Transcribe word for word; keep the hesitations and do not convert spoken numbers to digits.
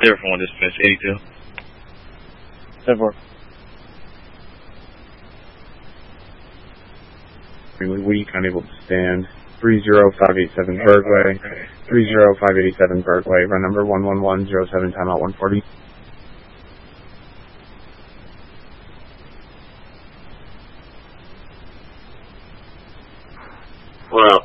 Zero for one dispatch, eighty-two. Seven four. Weak, unable to stand. three zero five eight seven Bergway. three zero five eight seven Bergway. Run number one one one zero seven, timeout one forty. Well,